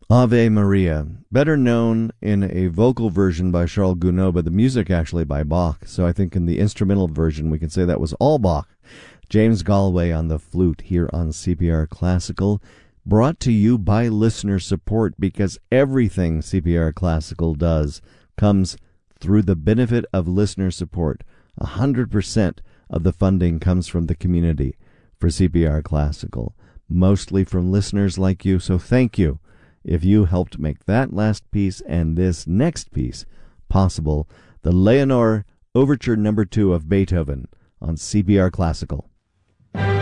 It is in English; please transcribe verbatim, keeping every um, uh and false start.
Ave Maria, better known in a vocal version by Charles Gounod, but the music actually by Bach. So I think in the instrumental version we can say that was all Bach. James Galway on the flute here on C P R Classical, brought to you by listener support, because everything C P R Classical does comes through the benefit of listener support. A hundred percent of the funding comes from the community for C P R Classical, mostly from listeners like you, so thank you if you helped make that last piece and this next piece possible. The Leonore Overture Number Two of Beethoven on C P R Classical.